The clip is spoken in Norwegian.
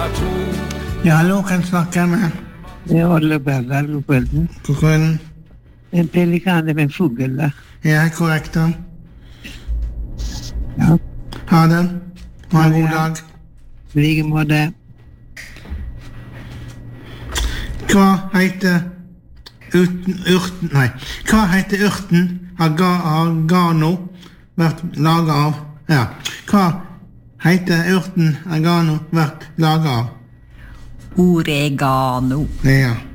Ja, hallo, kan snakke med. Det Olle Berger, god kvelden. God kvelden. En pelikan er en fugl, da. Ja, korrekt da. Ja. Ha det. Ha en god dag. I like måte. Hva heter urten agano vært laget av? Ja. Hva heter urten agano vært laget av? Oregano. Ja.